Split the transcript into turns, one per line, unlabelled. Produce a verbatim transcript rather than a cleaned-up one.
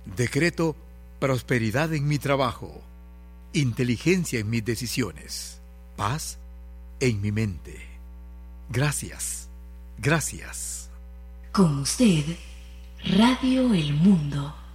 Decreto prosperidad en mi trabajo, inteligencia en mis decisiones, paz en mi mente. Gracias, gracias.
Con usted, Radio El Mundo.